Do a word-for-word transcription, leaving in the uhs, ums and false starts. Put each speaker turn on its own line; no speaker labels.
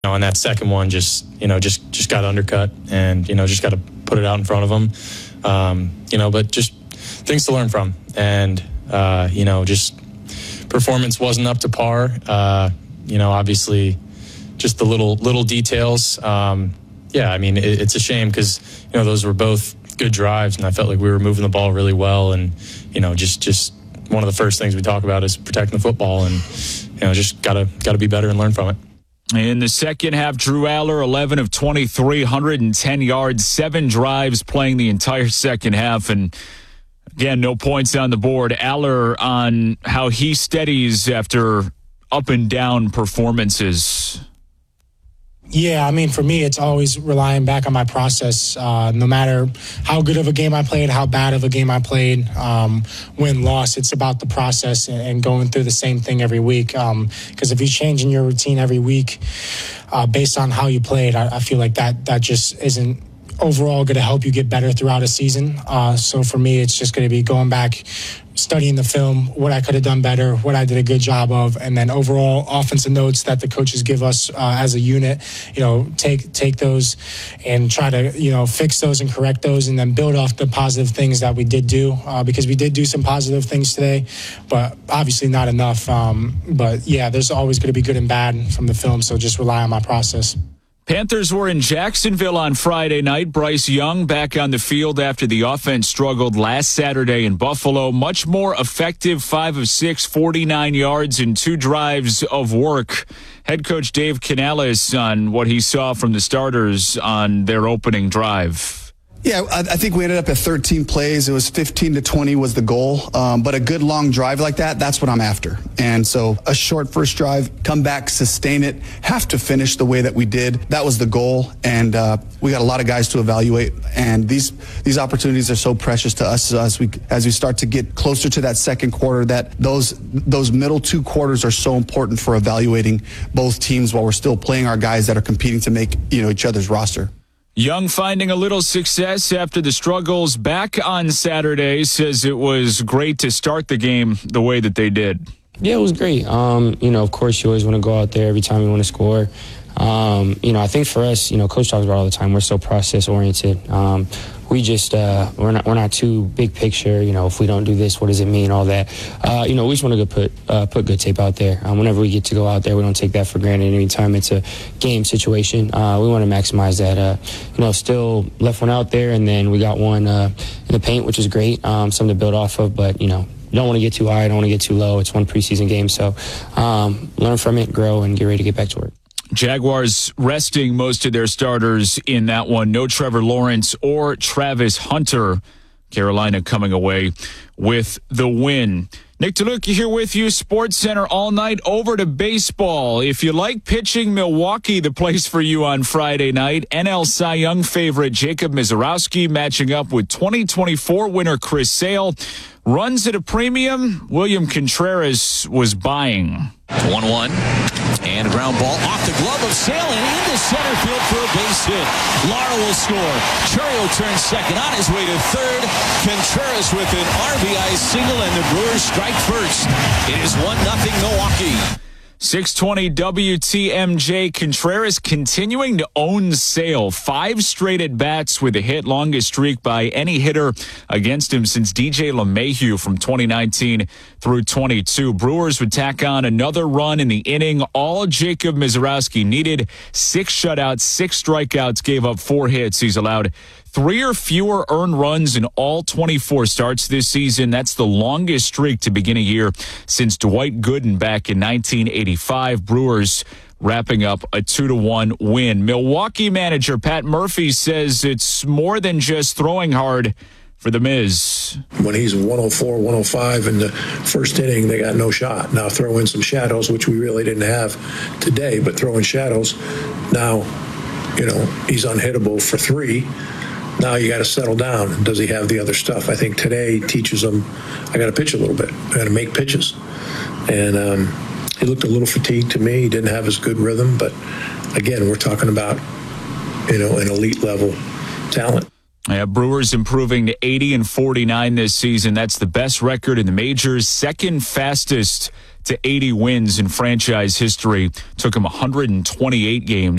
know, and that second one just, you know, just, just got undercut and, you know, just got to put it out in front of them. Um, you know, but just things to learn from. And, uh, you know, just performance wasn't up to par. Uh, you know, obviously just the little, little details. Um, yeah, I mean, it, it's a shame because, you know, those were both good drives and I felt like we were moving the ball really well. And, you know, just, just one of the first things we talk about is protecting the football and, you know, just gotta, gotta be better and learn from it.
In the second half, Drew Aller, eleven of twenty-three, one hundred ten yards, seven drives playing the entire second half. And again, no points on the board. Aller on how he steadies after up and down performances.
Yeah, I mean, for me, it's always relying back on my process. Uh, no matter how good of a game I played, how bad of a game I played, um, win, loss, it's about the process and going through the same thing every week. Because um, if you're changing your routine every week uh, based on how you played, I, I feel like that that just isn't overall going to help you get better throughout a season. Uh, so for me, it's just going to be going back, studying the film, what I could have done better, what I did a good job of, and then overall offensive notes that the coaches give us uh, as a unit, you know, take take those and try to, you know, fix those and correct those and then build off the positive things that we did do uh, because we did do some positive things today, but obviously not enough. Um, but, yeah, there's always going to be good and bad from the film, so just rely on my process.
Panthers were in Jacksonville on Friday night. Bryce Young back on the field after the offense struggled last Saturday in Buffalo. Much more effective, five of six, forty-nine yards and two drives of work. Head coach Dave Canales on what he saw from the starters on their opening drive.
Yeah, I, I think we ended up at thirteen plays. It was fifteen to twenty was the goal. Um, but a good long drive like that, that's what I'm after. And so a short first drive, come back, sustain it, have to finish the way that we did. That was the goal. And uh, we got a lot of guys to evaluate. And these these opportunities are so precious to us as we as we start to get closer to that second quarter, that those those middle two quarters are so important for evaluating both teams while we're still playing our guys that are competing to make, you know, each other's roster.
Young finding a little success after the struggles back on Saturday, says it was great to start the game the way that they did.
Yeah, it was great. Um, you know, of course, you always want to go out there every time you want to score. Um, you know, I think for us, you know, Coach talks about all the time, we're so process-oriented. Um, we just, uh, we're not we're not too big picture, you know, if we don't do this, what does it mean, all that. Uh, you know, we just want to put uh, put good tape out there. Um, whenever we get to go out there, we don't take that for granted. Anytime it's a game situation, uh, we want to maximize that. Uh, you know, still left one out there, and then we got one uh, in the paint, which is great, um, something to build off of, but, you know, you don't want to get too high, don't want to get too low. It's one preseason game, so um, learn from it, grow, and get ready to get back to work.
Jaguars resting most of their starters in that one. No Trevor Lawrence or Travis Hunter. Carolina coming away with the win. Nick DeLuca here with you, Sports Center all night. Over to baseball. If you like pitching, Milwaukee, the place for you on Friday night. N L Cy Young favorite Jacob Misiorowski matching up with twenty twenty-four winner Chris Sale. Runs at a premium, William Contreras was buying.
one one. And a ground ball off the glove of Sale and into center field for a base hit. Lara will score. Churio turns second on his way to third. Contreras with an R B I single and the Brewers strike first. It is one nothing Milwaukee.
six twenty W T M J. Contreras continuing to own Sale. Five straight at bats with a hit, longest streak by any hitter against him since D J LeMahieu from twenty nineteen through twenty-two. Brewers would tack on another run in the inning. All Jacob Misiorowski needed. Six shutouts, six strikeouts, gave up four hits. He's allowed three or fewer earned runs in all twenty-four starts this season. That's the longest streak to begin a year since Dwight Gooden back in nineteen eighty-five. Brewers wrapping up a two to one win. Milwaukee manager Pat Murphy says it's more than just throwing hard for the Miz.
When he's one oh four, one oh five in the first inning, they got no shot. Now throw in some shadows, which we really didn't have today, but throw in shadows. Now, you know, he's unhittable for three. Now you got to settle down. Does he have the other stuff? I think today teaches him, I got to pitch a little bit. I got to make pitches. And um, he looked a little fatigued to me. He didn't have his good rhythm. But, again, we're talking about, you know, an elite level talent.
Yeah, Brewers improving to eighty and forty-nine this season. That's the best record in the majors. Second fastest to eighty wins in franchise history. Took him one hundred twenty-eight games.